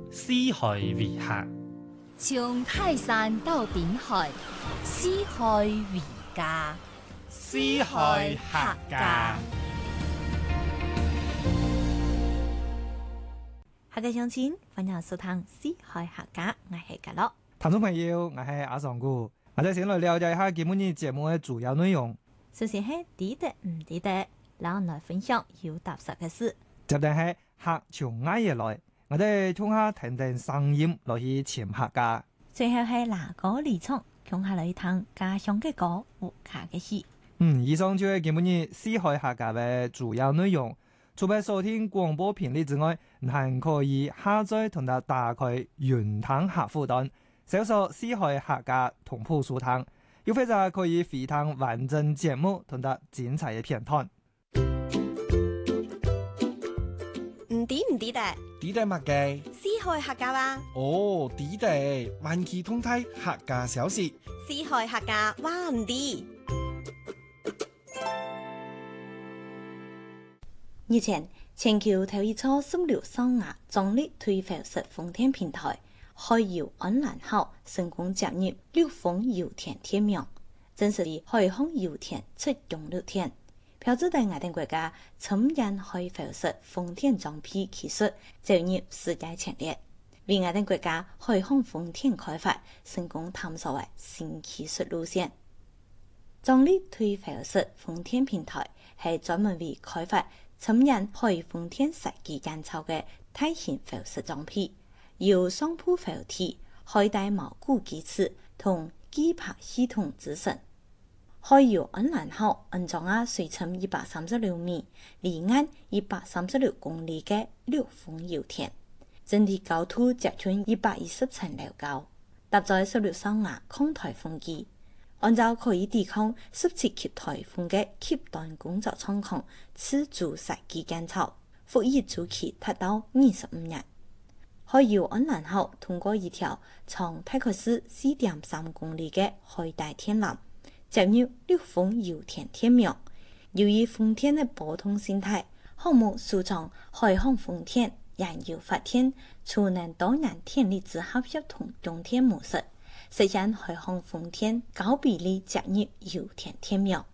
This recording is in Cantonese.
四海為客。 從泰山到濱海，四海為家。 四海客家。 客家鄉親，歡迎收聽四海客家，我係格樂。 聽眾朋友，我係阿尚姑，我哋先來了解一下今日節目嘅主要內容。 首先係知得唔知得，然後來分享有踏實嘅事。 接住係客從愛而來，我哋聽下聽聽聲音落去潛客家。 最後係拿歌離場，共下來聽家鄉嘅歌，有客嘅戲。 以上就係今日四海客家嘅主要內容。除咗收聽廣播頻率之外，還可以下載同埋打開雲聽客戶端，搜索四海客家同步收聽，又或者可以回聽完整節目同埋精彩嘅片段。 唔知得？ 知得乜嘅？ 四海客家話。 哦，知得，萬期通泰客家小事。 四海客家話唔知。 日前，全球頭一座16雙牙壯麗推浮式風電平台海遙安蘭號成功接入陸豐油田天命，正式地海航油田出用綠田，標誌住我哋國家深遠海浮式風電裝備技術走入世界前列，為我哋國家海航風電開發成功探索為新技術路線。壯麗推浮式風電平台係專門為開發深遠海風電實際監測嘅大型浮式裝備，由雙鋪浮體、海底錨固機齒同機拍系統組成。海遙安蘭號安裝喺水深136米、離岸136公里嘅陸豐油田，整體高度接近120層樓高，搭載16雙牙抗颱風機。按照可以抵抗17級颱風嘅極端工作狀況，自主實際監測，服役周期達到25年。海遙安蘭號通過一條長大概是4.3公里嘅海底天纜，進入陸豐油田天命。由於風電嘅波動性態，項目屬從海航風電、燃油發電、儲能多元電力組合協同用電模式，實現海航風電高比例接入油田天命。